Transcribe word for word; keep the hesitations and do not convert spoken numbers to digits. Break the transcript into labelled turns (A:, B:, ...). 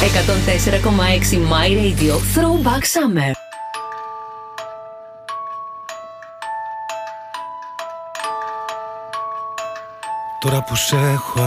A: εκατόν τέσσερα κόμμα έξι My Radio Throwback Summer.
B: Τώρα που σε έχω